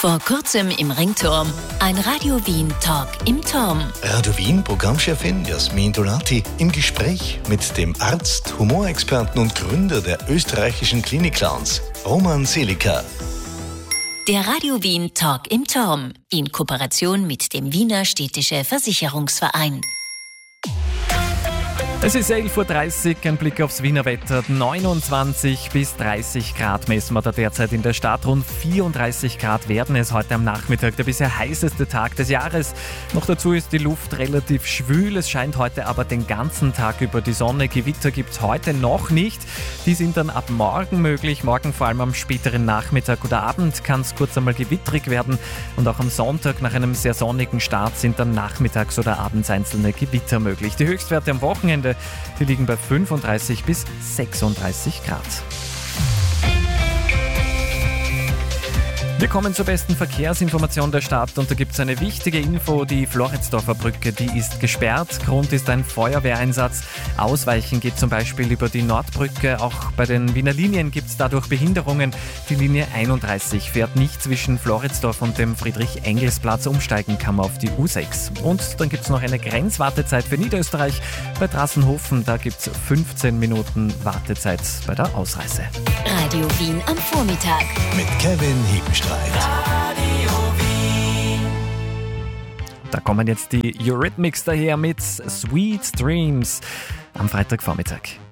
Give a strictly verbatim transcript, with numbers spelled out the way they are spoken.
Vor kurzem im Ringturm. Ein Radio Wien Talk im Turm. Radio Wien Programmchefin Jasmin Dolati im Gespräch mit dem Arzt, Humorexperten und Gründer der österreichischen Klinik-Clowns, Roman Seliker. Der Radio Wien Talk im Turm. In Kooperation mit dem Wiener Städtische Versicherungsverein. Es ist elf Uhr dreißig, ein Blick aufs Wiener Wetter. neunundzwanzig bis dreißig Grad messen wir da derzeit in der Stadt. Rund vierunddreißig Grad werden es heute am Nachmittag, der bisher heißeste Tag des Jahres. Noch dazu ist die Luft relativ schwül. Es scheint heute aber den ganzen Tag über die Sonne. Gewitter gibt es heute noch nicht. Die sind dann ab morgen möglich. Morgen vor allem am späteren Nachmittag oder Abend kann es kurz einmal gewittrig werden. Und auch am Sonntag nach einem sehr sonnigen Start sind dann nachmittags oder abends einzelne Gewitter möglich. Die Höchstwerte am Wochenende, die liegen bei fünfunddreißig bis sechsunddreißig Grad. Wir kommen zur besten Verkehrsinformation der Stadt und da gibt es eine wichtige Info. Die Floridsdorfer Brücke, die ist gesperrt. Grund ist ein Feuerwehreinsatz. Ausweichen geht zum Beispiel über die Nordbrücke. Auch bei den Wiener Linien gibt es dadurch Behinderungen. Die Linie einunddreißig fährt nicht zwischen Floridsdorf und dem Friedrich-Engels-Platz. Umsteigen kann man auf die U sechs. Und dann gibt es noch eine Grenzwartezeit für Niederösterreich. Bei Drassenhofen, da gibt es fünfzehn Minuten Wartezeit bei der Ausreise. Radio Wien am Vormittag. Mit Kevin Hebenstreit. Da kommen jetzt die Eurythmics daher mit Sweet Dreams am Freitagvormittag.